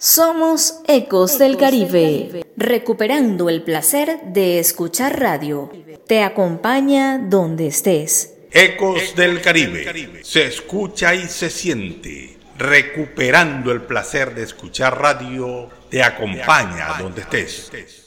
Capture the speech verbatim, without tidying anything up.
Somos Ecos del Caribe, recuperando el placer de escuchar radio. Te acompaña donde estés. Ecos del Caribe, se escucha y se siente. Recuperando el placer de escuchar radio, te acompaña donde estés.